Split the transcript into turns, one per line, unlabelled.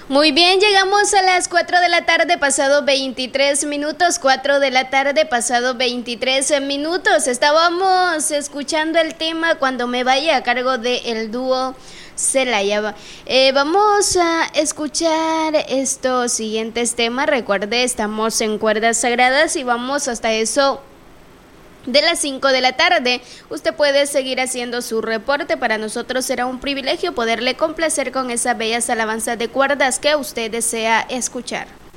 Muy bien, llegamos a las 4 de la tarde, pasado 23 minutos, 4 de la tarde, pasado 23 minutos. Estábamos escuchando el tema Cuando me vaya, a cargo del dúo Celaya. Vamos a escuchar estos siguientes temas. Recuerde, estamos en Cuerdas Sagradas y vamos hasta eso de las 5 de la tarde. Usted puede seguir haciendo su reporte. Para nosotros será un privilegio poderle complacer con esas bellas alabanzas de cuerdas que usted desea escuchar.